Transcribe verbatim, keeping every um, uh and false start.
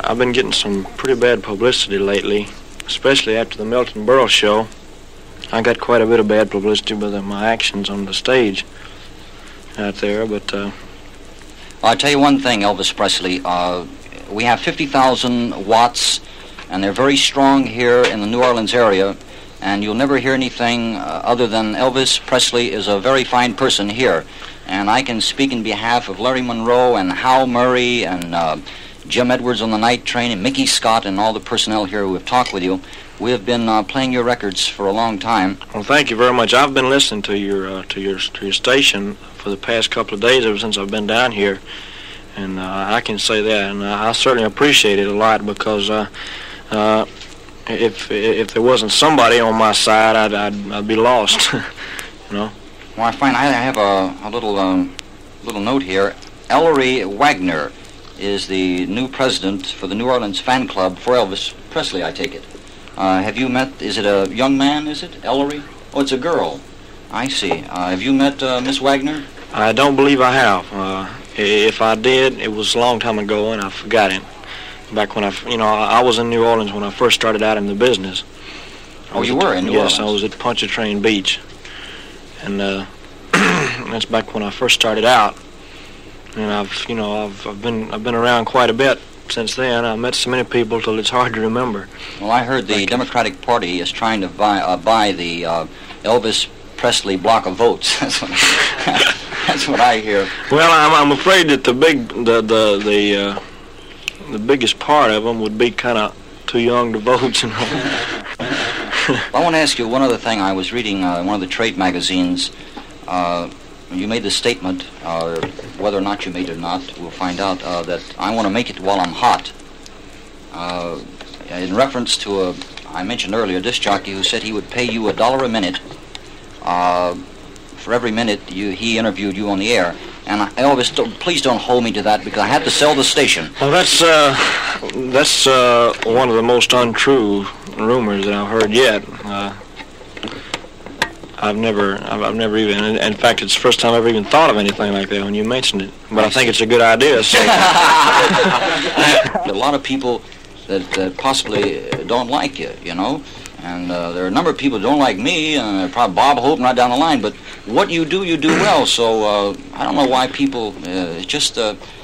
I've been getting some pretty bad publicity lately, especially after the Milton Berle show. I got quite a bit of bad publicity with my actions on the stage out there, but... Uh, Well, I'll tell you one thing, Elvis Presley. Uh, we have fifty thousand watts, and they're very strong here in the New Orleans area, and you'll never hear anything uh, other than Elvis Presley is a very fine person here. And I can speak in behalf of Larry Monroe and Hal Murray and uh, Jim Edwards on the Night Train and Mickey Scott and all the personnel here who have talked with you. We have been uh, playing your records for a long time. Well, thank you very much. I've been listening to your uh, to your to your station for the past couple of days ever since I've been down here, and uh, I can say that, and uh, I certainly appreciate it a lot because uh, uh, if if there wasn't somebody on my side, I'd I'd, I'd be lost, you know. Well, I find I have a, a little um, little note here. Ellery Wagner is the new president for the New Orleans fan club for Elvis Presley, I take it. Uh, have you met, is it a young man, is it, Ellery? Oh, it's a girl. I see. Uh, have you met uh, Miss Wagner? I don't believe I have. Uh, if I did, it was a long time ago, and I forgot it. Back when I, you know, I was in New Orleans when I first started out in the business. Oh, you were in New Orleans? Yes, I was at Pontchartrain Beach. And uh, that's back when I first started out. And I've, you know, I've, I've been, I've been around quite a bit since then. I've met so many people till it's hard to remember. Well, I heard the like, Democratic Party is trying to buy uh, buy the uh, Elvis Presley block of votes. That's what I, that's what I hear. Well, I'm, I'm afraid that the big the the the, uh, the biggest part of them would be kind of too young to vote. You know. I want to ask you one other thing. I was reading uh, one of the trade magazines. Uh, You made the statement, uh, whether or not you made it or not, we'll find out, uh, that I want to make it while I'm hot. Uh, in reference to a, I mentioned earlier, a disc jockey who said he would pay you a dollar a minute uh, for every minute you, he interviewed you on the air. And I, Elvis, don't, please don't hold me to that because I had to sell the station. Well, that's uh, that's uh, one of the most untrue rumors that I've heard yet. Uh, I've never, I've, I've never even, in, in fact, it's the first time I've ever even thought of anything like that when you mentioned it. But I, I think it's a good idea. So. A lot of people that, that possibly don't like you, you know, and uh, there are a number of people who don't like me, and probably Bob Hope right down the line, but what you do, you do well, so uh, I don't know why people, uh, it's just, uh,